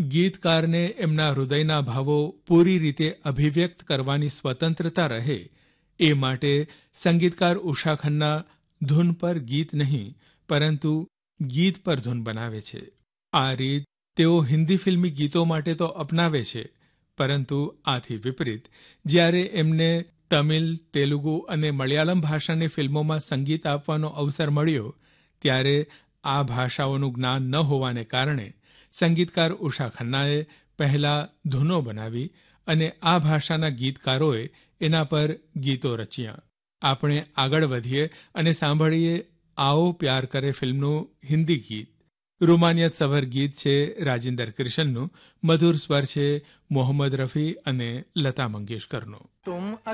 ગીતકારને એમના હૃદયના ભાવો પૂરી રીતે અભિવ્યક્ત કરવાની સ્વતંત્રતા રહે એ માટે સંગીતકાર ઉષા ખન્ના ધૂન પર ગીત નહીં પરંતુ ગીત પર ધૂન બનાવે છે. આ રીત તેઓ હિન્દી ફિલ્મી ગીતો માટે તો અપનાવે છે, પરંતુ આથી વિપરીત જ્યારે એમને તમિલ, તેલુગુ અને મલયાલમ ભાષાની ફિલ્મોમાં સંગીત આપવાનો અવસર મળ્યો ત્યારે આ ભાષાઓનું જ્ઞાન ન હોવાને કારણે સંગીતકાર ઉષા ખન્નાએ પહેલા ધૂનો બનાવી અને આ ભાષાના ગીતકારોએ એના પર ગીતો રચ્યા. આપણે આગળ વધીએ અને સાંભળીએ આઓ પ્યાર કરે ફિલ્મનું હિન્દી ગીત. રૂમાનિયત સભર ગીત છે રાજિંદર કૃષ્ણનું, મધુર સ્વર છે મોહમ્મદ રફી અને લતા મંગેશકરનો.